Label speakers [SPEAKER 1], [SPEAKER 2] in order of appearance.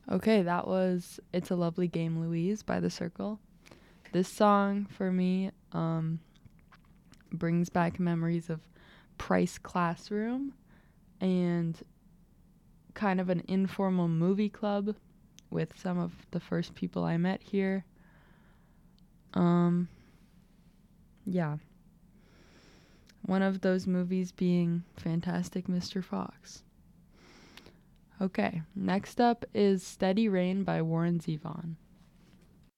[SPEAKER 1] Okay, that was It's a Lovely Game, Louise by The Circle. This song for me brings back memories of Price Classroom and kind of an informal movie club with some of the first people I met here. Yeah. One of those movies being Fantastic Mr. Fox. Okay, next up is Steady Rain by Warren Zevon.